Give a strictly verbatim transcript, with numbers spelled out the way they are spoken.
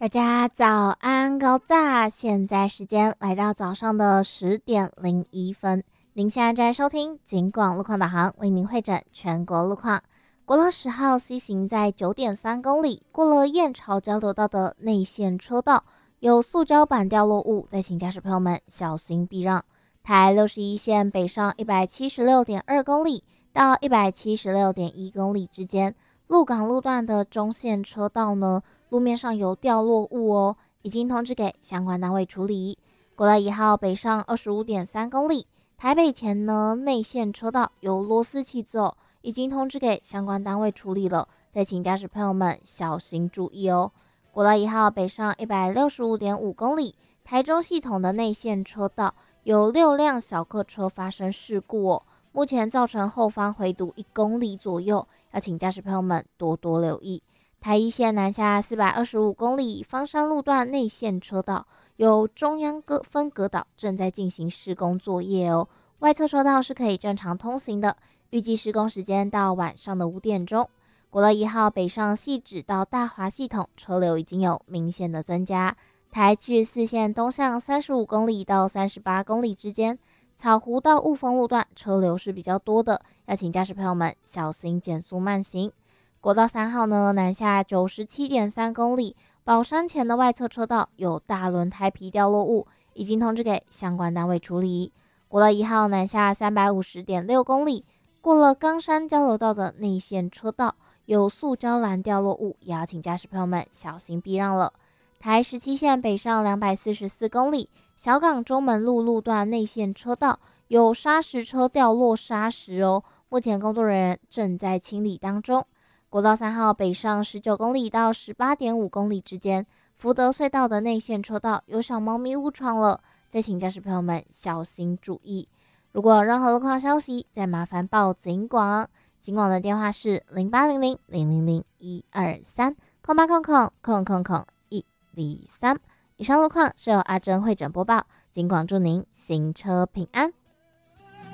大家早安，高炸！现在时间来到早上的十点零一分，您现在在收听警广路况导航，为您会诊全国路况。国道十号西行在九点三公里，过了燕巢交流道的内线车道，有塑胶板掉落物，再请驾驶朋友们小心避让。台六十一线北上一百七十六点二公里到一百七十六点一公里之间，鹿港路段的中线车道呢，路面上有掉落物哦，已经通知给相关单位处理。国道一号北上二十五点三公里，台北前呢内线车道有螺丝起子哦，已经通知给相关单位处理了，再请驾驶朋友们小心注意哦。国道一号北上一百六十五点五公里，台中系统的内线车道有六辆小客车发生事故哦，目前造成后方回堵一公里左右，要请驾驶朋友们多多留意。台一线南下四百二十五公里，芳山路段内线车道有中央隔分隔岛正在进行施工作业哦，外侧车道是可以正常通行的，预计施工时间到晚上的五点钟。国道一号北上汐止到大华系统车流已经有明显的增加，台七十四线东向三十五公里到三十八公里之间，草湖到雾峰路段车流是比较多的，要请驾驶朋友们小心减速慢行。国道三号呢，南下九十七点三公里，宝山前的外侧车道有大轮胎皮掉落物，已经通知给相关单位处理。国道一号南下三百五十点六公里，过了冈山交流道的内线车道有塑胶栏掉落物，也要请驾驶朋友们小心避让了。台十七线北上两百四十四公里，小港中门路路段内线车道有砂石车掉落砂石哦，目前工作人员正在清理当中。国道三号北上十九公里到十八点五公里之间，福德隧道的内线车道有小猫咪误闯了，再请驾驶朋友们小心注意。如果有任何路况消息，再麻烦报警广，警广的电话是零八零零零零零一二三空八空空空空空一零三。以上路况是由阿珍会诊播报，警广祝您行车平安。